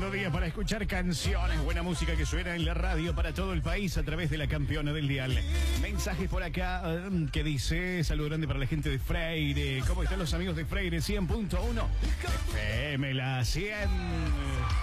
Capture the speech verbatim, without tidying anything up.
lindo día para escuchar canciones, buena música que suena en la radio para todo el país a través de la campeona del dial. Mensajes por acá um, que dice, saludo grande para la gente de Freire. ¿Cómo están los amigos de Freire cien punto uno? F M la cien.